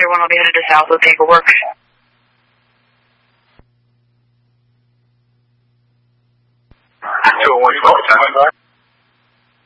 1 will be headed to south with paperwork. Two 1 12 time.